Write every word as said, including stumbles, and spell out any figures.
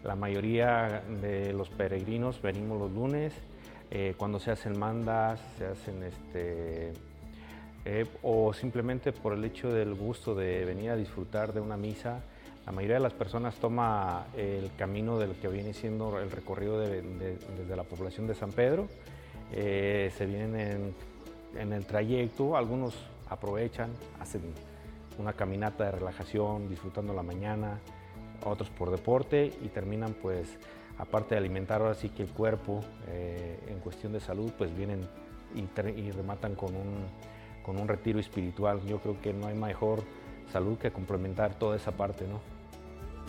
La mayoría de los peregrinos venimos los lunes, eh, cuando se hacen mandas, se hacen este, eh, o simplemente por el hecho del gusto de venir a disfrutar de una misa. La mayoría de las personas toma el camino del que viene siendo el recorrido de, de, desde la población de San Pedro. Eh, se vienen en, en el trayecto, algunos aprovechan, hacen una caminata de relajación, disfrutando la mañana, otros por deporte y terminan pues, aparte de alimentar ahora sí que el cuerpo eh, en cuestión de salud, pues vienen y, y rematan con un, con un retiro espiritual. Yo creo que no hay mejor salud que complementar toda esa parte, ¿no?